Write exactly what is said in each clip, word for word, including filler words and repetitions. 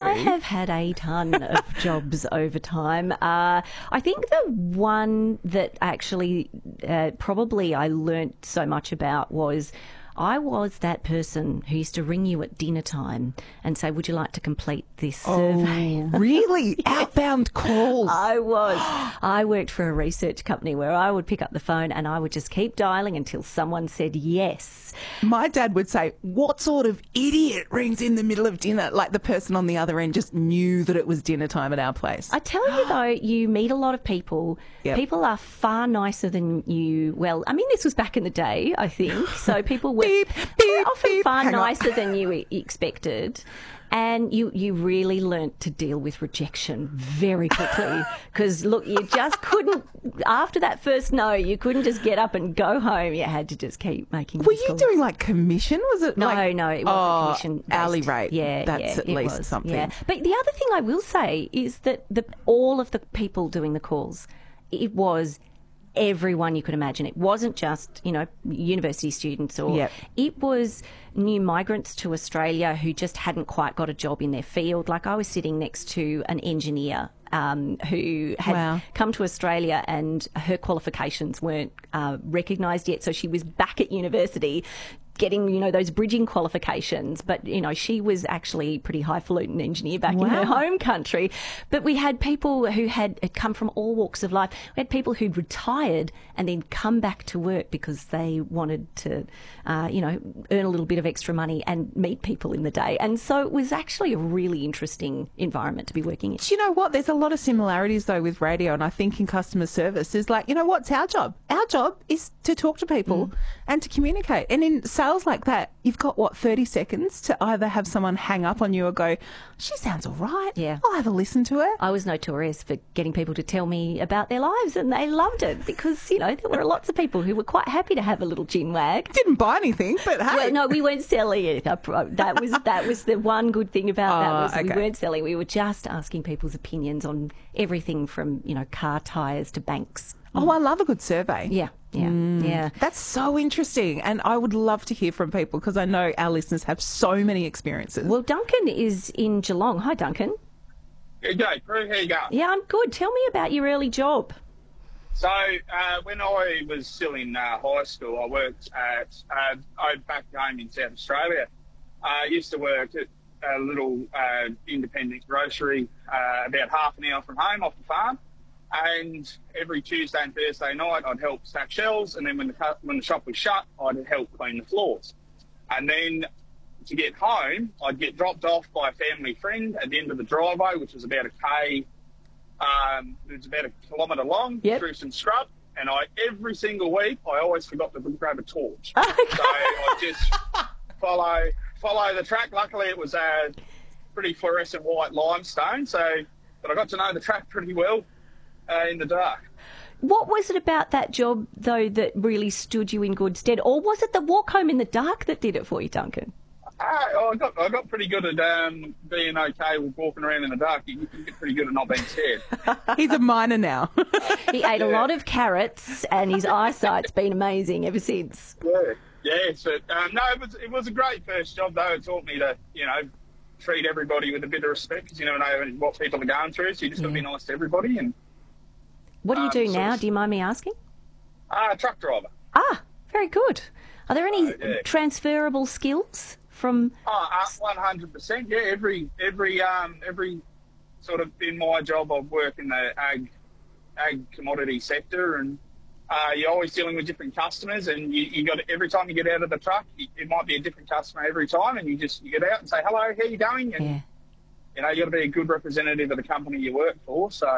I have had a ton of jobs over time. Uh, I think the one that actually uh, probably I learnt so much about was I was that person who used to ring you at dinner time and say, would you like to complete this survey? Oh, really? Yes. Outbound calls. I was. I worked for a research company where I would pick up the phone and I would just keep dialing until someone said yes. My dad would say, what sort of idiot rings in the middle of dinner? Like the person on the other end just knew that it was dinner time at our place. I tell you though, you meet a lot of people. Yep. People are far nicer than you. Well, I mean, this was back in the day, I think. So people were beep, beep, often beep. far Hang on. nicer than you e- expected. And you, you really learnt to deal with rejection very quickly because, look, you just couldn't, after that first no, you couldn't just get up and go home. You had to just keep making Were these you calls. doing like commission? Was it No, like, no, it wasn't oh, commission based. hourly rate? Yeah, That's yeah, at it least was, something. Yeah. But the other thing I will say is that the, all of the people doing the calls, it was everyone you could imagine. It wasn't just, you know, university students or Yep. it was new migrants to Australia who just hadn't quite got a job in their field. Like I was sitting next to an engineer um, who had Wow. come to Australia and her qualifications weren't uh, recognised yet. So she was back at university getting, you know, those bridging qualifications. But, you know, she was actually pretty highfalutin engineer back in her Wow. home country. But we had people who had, had come from all walks of life. We had people who'd retired and then come back to work because they wanted to, uh, you know, earn a little bit of extra money and meet people in the day. And so it was actually a really interesting environment to be working in. Do you know what? There's a lot of similarities though with radio, and I think in customer service is like, you know, what's our job? Our job is to talk to people Mm. and to communicate. And in sales like that, you've got what, thirty seconds to either have someone hang up on you or go, she sounds all right. Yeah. I'll have a listen to her. I was notorious for getting people to tell me about their lives, and they loved it because, you know, there were lots of people who were quite happy to have a little chin wag. Didn't buy anything, but hey. Well, no, we weren't selling it. That was that was the one good thing about that Oh, was we okay. weren't selling. We were just asking people's opinions on everything from, you know, car tyres to banks. Oh, I love a good survey. Yeah, yeah, yeah. That's so interesting. And I would love to hear from people because I know our listeners have so many experiences. Well, Duncan is in Geelong. Hi, Duncan. Good day, Prue. How you going? Yeah, I'm good. Tell me about your early job. So, uh, when I was still in uh, high school, I worked at, uh, I back home in South Australia. I used to work at a little uh, independent grocery uh, about half an hour from home off the farm. And every Tuesday and Thursday night, I'd help stack shelves. And then when the, cu- when the shop was shut, I'd help clean the floors. And then to get home, I'd get dropped off by a family friend at the end of the driveway, which was about a K, um, it was about a kilometre long, Yep. through some scrub. And I, every single week, I always forgot to grab a torch. So I just follow follow the track. Luckily, it was a pretty fluorescent white limestone, so but I got to know the track pretty well uh, in the dark. What was it about that job, though, that really stood you in good stead? Or was it the walk home in the dark that did it for you, Duncan? Uh, I got I got pretty good at um, being okay with walking around in the dark. You, you get pretty good at not being scared. He's a miner now. He ate a lot of carrots and his eyesight's been amazing ever since. Yeah, yeah. So um, no, it was it was a great first job though. It taught me to you know treat everybody with a bit of respect because you never know what people are going through. So you just got to be nice to everybody. And What do you Um, do so now? it's- Do you mind me asking? uh, truck driver. Ah, very good. Are there any Uh, yeah. transferable skills from... Oh, one hundred percent. Yeah, every every um every sort of in my job, I work in the ag ag commodity sector, and uh, you're always dealing with different customers, and you, you got every time you get out of the truck, it, it might be a different customer every time, and you just you get out and say hello, how you going, and Yeah, you know you got to be a good representative of the company you work for. So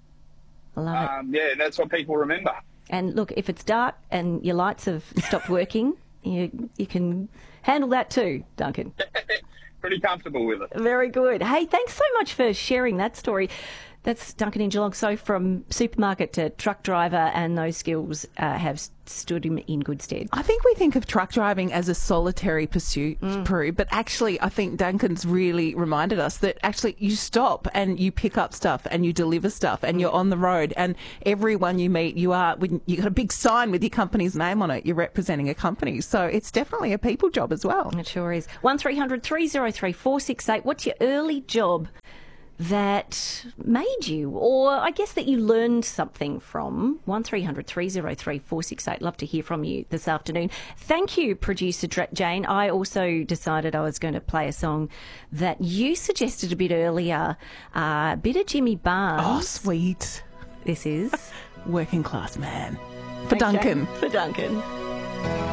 I love it. um, yeah, that's what people remember. And look, if it's dark and your lights have stopped working, you you can handle that too, Duncan. Pretty comfortable with it. Very good. Hey, thanks so much for sharing that story. That's Duncan in Geelong. So from supermarket to truck driver, and those skills uh, have stood him in good stead. I think we think of truck driving as a solitary pursuit, Mm. Prue, but actually I think Duncan's really reminded us that actually you stop and you pick up stuff and you deliver stuff and you're on the road, and everyone you meet, you are, when you got a big sign with your company's name on it, you're representing a company. So it's definitely a people job as well. It sure is. one three hundred three oh three four six eight. What's your early job that made you, or I guess that you learned something from. one three hundred three oh three four six eight. Love to hear from you this afternoon. Thank you, producer Jane. I also decided I was going to play a song that you suggested a bit earlier, uh, a bit of Jimmy Barnes. Oh, sweet. This is Working Class Man. For Okay, Duncan. For Duncan.